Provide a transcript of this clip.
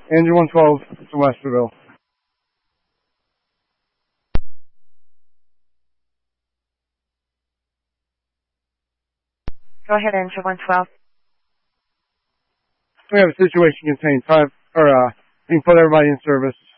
Andrew 112 to Westerville. Go ahead, Andrew 112. We have a situation contained 5, or, you can put everybody in service.